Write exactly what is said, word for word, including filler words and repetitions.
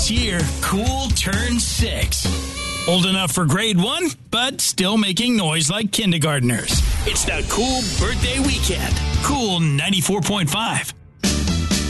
This year, Cool turns six. Old enough for grade one, but still making noise like kindergartners. It's the Cool birthday weekend. Cool ninety-four point five.